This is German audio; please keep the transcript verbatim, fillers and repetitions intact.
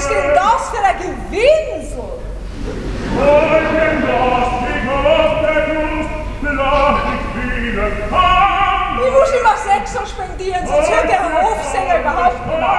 ist denn das für ein Gewinsel? Eugen das, die Kraft der Kunst, vielleicht viele Hand. Ich muss immer Sechser spendieren, sonst höre